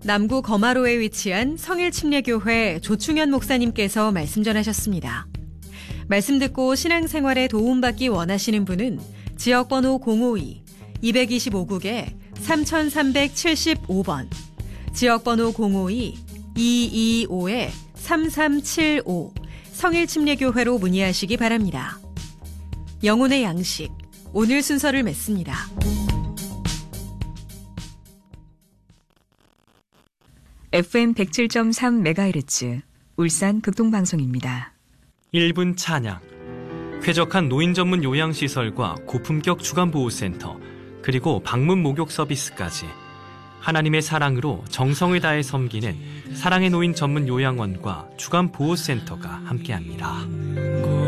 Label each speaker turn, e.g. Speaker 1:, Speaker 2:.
Speaker 1: 남구 거마로에 위치한 성일침례교회 조충현 목사님께서 말씀 전하셨습니다. 말씀 듣고 신앙생활에 도움받기 원하시는 분은 지역번호 052-225국에 3375번, 지역번호 052-225-3375 성일침례교회로 문의하시기 바랍니다. 영혼의 양식, 오늘 순서를 맺습니다.
Speaker 2: FM 107.3MHz 울산 극동방송입니다.
Speaker 3: 1분 찬양. 쾌적한 노인 전문 요양시설과 고품격 주간보호센터, 그리고 방문 목욕 서비스까지 하나님의 사랑으로 정성을 다해 섬기는 사랑의 노인 전문 요양원과 주간보호센터가 함께합니다.